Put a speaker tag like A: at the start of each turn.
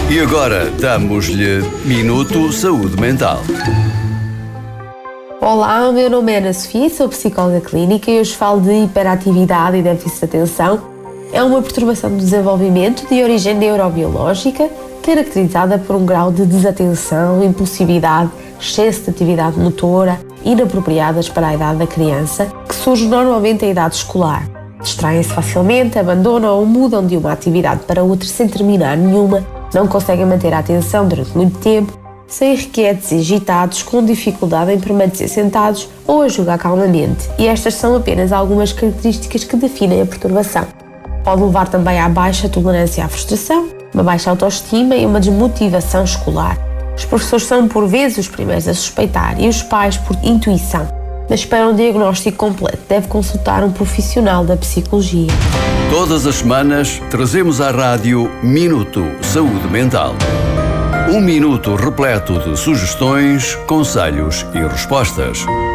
A: E agora damos-lhe Minuto Saúde Mental.
B: Olá, o meu nome é Ana Sofia, sou psicóloga clínica e hoje falo de hiperatividade e déficit de atenção. É uma perturbação do desenvolvimento de origem neurobiológica, caracterizada por um grau de desatenção, impulsividade, excesso de atividade motora, inapropriadas para a idade da criança, que surge normalmente em idade escolar. Distraem-se facilmente, abandonam ou mudam de uma atividade para outra sem terminar nenhuma, não conseguem manter a atenção durante muito tempo, são irrequietos e agitados, com dificuldade em permanecer sentados ou a jogar calmamente. E estas são apenas algumas características que definem a perturbação. Pode levar também à baixa tolerância à frustração, uma baixa autoestima e uma desmotivação escolar. Os professores são, por vezes, os primeiros a suspeitar e os pais por intuição. Mas para um diagnóstico completo, deve consultar um profissional da psicologia.
A: Todas as semanas trazemos à rádio Minuto Saúde Mental. Um minuto repleto de sugestões, conselhos e respostas.